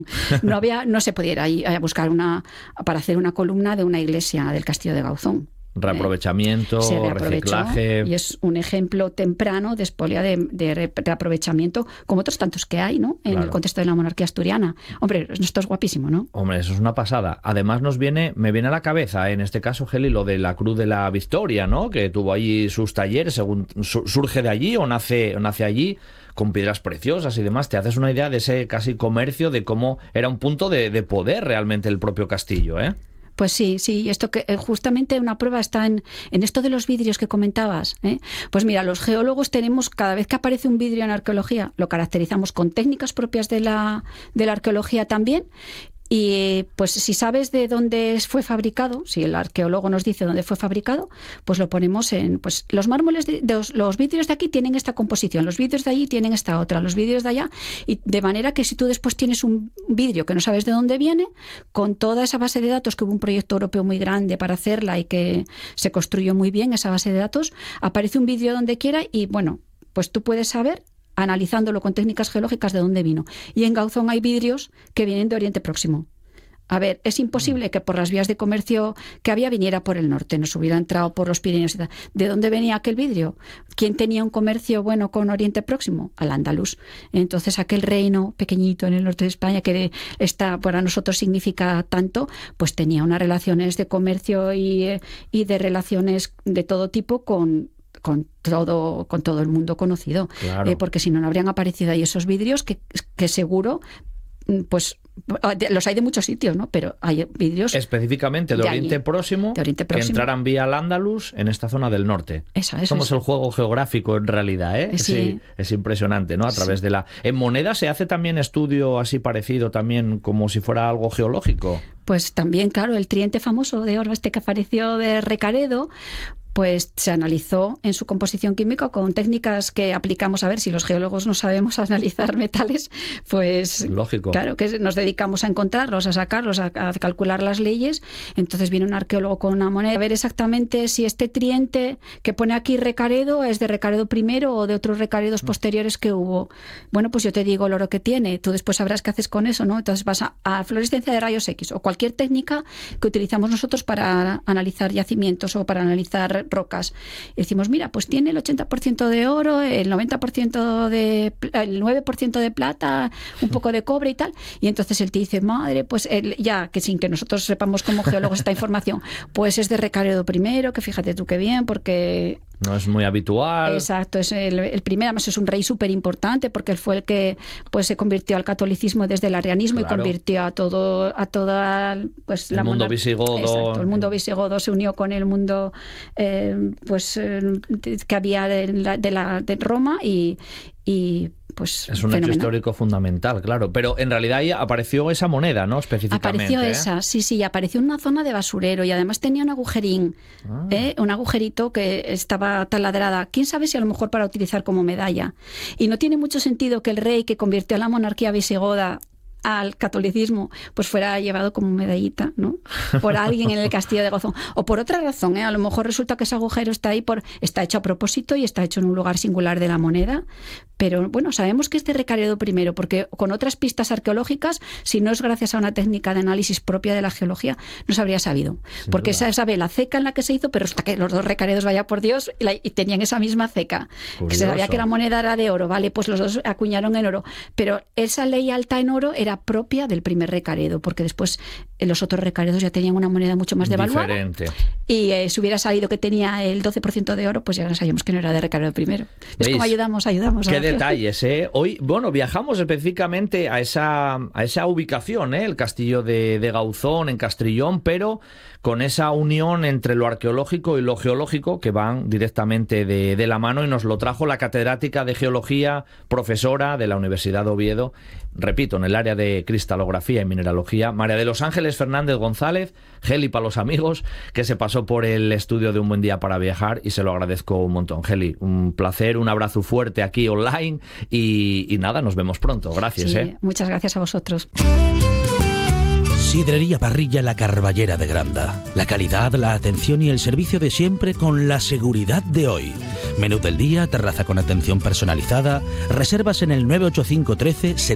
No se podía ir ahí a buscar para hacer una columna de una iglesia del Castillo de Gauzón. Reaprovechamiento, Se reaprovechó, reciclaje. y es un ejemplo temprano de espolia de reaprovechamiento, como otros tantos que hay, ¿no? En el contexto de la monarquía asturiana. Hombre, esto es guapísimo, ¿no? Hombre, eso es una pasada. Además me viene a la cabeza, en este caso, Geli, lo de la Cruz de la Victoria, ¿no? Que tuvo allí sus talleres, según surge de allí o nace allí, con piedras preciosas y demás. Te haces una idea de ese casi comercio, de cómo era un punto de poder realmente el propio castillo, ¿eh? Pues sí, esto que justamente una prueba está en esto de los vidrios que comentabas, ¿eh? Pues mira, los geólogos tenemos, cada vez que aparece un vidrio en arqueología, lo caracterizamos con técnicas propias de la arqueología también. Y pues si sabes de dónde fue fabricado, si el arqueólogo nos dice dónde fue fabricado, pues lo ponemos en... Pues los mármoles, los vidrios de aquí tienen esta composición, los vidrios de allí tienen esta otra, los vidrios de allá, y de manera que si tú después tienes un vidrio que no sabes de dónde viene, con toda esa base de datos, que hubo un proyecto europeo muy grande para hacerla y que se construyó muy bien esa base de datos, aparece un vidrio donde quiera y bueno, pues tú puedes saber, analizándolo con técnicas geológicas, de dónde vino. Y en Gauzón hay vidrios que vienen de Oriente Próximo. A ver, es imposible que por las vías de comercio que había viniera por el norte, nos hubiera entrado por los Pirineos y tal. ¿De dónde venía aquel vidrio? ¿Quién tenía un comercio bueno con Oriente Próximo? Al andaluz. Entonces aquel reino pequeñito en el norte de España, que para nosotros significa tanto, pues tenía unas relaciones de comercio y de relaciones de todo tipo con todo el mundo conocido. Claro. Porque si no, no habrían aparecido ahí esos vidrios que seguro, pues los hay de muchos sitios, ¿no? Pero hay vidrios específicamente de Oriente Próximo, que entraran vía al-Ándalus en esta zona del norte. Eso. Somos el juego geográfico en realidad, ¿eh? Sí. Es impresionante, ¿no? A través de en moneda se hace también estudio así parecido, también como si fuera algo geológico. Pues también, claro, el tridente famoso de oro que apareció de Recaredo, pues se analizó en su composición química con técnicas que aplicamos. A ver, si los geólogos no sabemos analizar metales, pues lógico. Claro que nos dedicamos a encontrarlos, a sacarlos, a calcular las leyes. Entonces viene un arqueólogo con una moneda a ver exactamente si este tridente que pone aquí Recaredo es de Recaredo I o de otros Recaredos posteriores que hubo. Bueno, pues yo te digo el oro que tiene, tú después sabrás qué haces con eso, ¿no? Entonces vas a fluorescencia de rayos X o cualquier técnica que utilizamos nosotros para analizar yacimientos o para analizar rocas. Y decimos, mira, pues tiene el 80% de oro, el 90% el 9% de plata, un poco de cobre y tal. Y entonces él te dice, madre, pues ya que sin que nosotros sepamos como geólogos esta información, pues es de Recaredo I, que fíjate tú qué bien, porque no es muy habitual. Exacto, es el primero, además es un rey súper importante porque él fue el que pues se convirtió al catolicismo desde el arrianismo, claro, y convirtió a toda pues el mundo visigodo. Exacto, el mundo visigodo se unió con el mundo que había de Roma y pues es un hecho histórico fundamental, claro. Pero en realidad ahí apareció esa moneda, ¿no? Específicamente. Apareció esa, sí, apareció en una zona de basurero y además tenía un agujerín, un agujerito que estaba taladrada. ¿Quién sabe si a lo mejor para utilizar como medalla? Y no tiene mucho sentido que el rey que convirtió a la monarquía visigoda al catolicismo, pues fuera llevado como medallita, ¿no? Por alguien en el castillo de Gauzón. O por otra razón, ¿eh? A lo mejor resulta que ese agujero está está hecho a propósito y está hecho en un lugar singular de la moneda. Pero bueno, sabemos que es de Recaredo I, porque con otras pistas arqueológicas, si no es gracias a una técnica de análisis propia de la geología, no se habría sabido. Porque esa sabe la ceca en la que se hizo, pero hasta que los dos Recaredos, vaya por Dios, y tenían esa misma ceca. Curioso. Que se sabía que la moneda era de oro, ¿vale? Pues los dos acuñaron en oro. Pero esa ley alta en oro era propia del primer Recaredo, porque después los otros Recaredos ya tenían una moneda mucho más devaluada. Diferente. Y si hubiera sabido que tenía el 12% de oro, pues ya sabíamos que no era de Recaredo I. Es como ayudamos. Qué detalles, ¿eh? Hoy, bueno, viajamos específicamente a esa ubicación, ¿eh? El castillo de Gauzón, en Castrillón, pero con esa unión entre lo arqueológico y lo geológico que van directamente de la mano, y nos lo trajo la catedrática de Geología, profesora de la Universidad de Oviedo, repito, en el área de cristalografía y mineralogía, María de los Ángeles Fernández González, Geli para los amigos, que se pasó por el estudio de Un Buen Día para Viajar, y se lo agradezco un montón. Geli, un placer, un abrazo fuerte aquí online y nada, nos vemos pronto. Gracias. Sí, muchas gracias a vosotros. Sidrería Parrilla La Carballera de Granda. La calidad, la atención y el servicio de siempre con la seguridad de hoy. Menú del día, terraza con atención personalizada, reservas en el 985 13